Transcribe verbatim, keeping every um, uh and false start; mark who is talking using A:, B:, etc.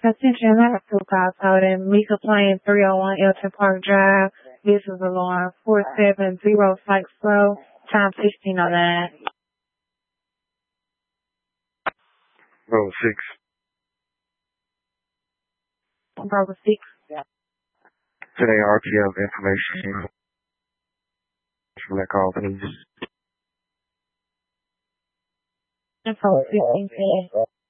A: Attention, I have two calls holding. Mika Plain, three oh one Elton Park Drive. This is alarm four seven zero six four, time sixteen oh nine.
B: Oh, six.
A: Bravo six.
B: Today, R T O information from that call, please.
A: Info fifteen.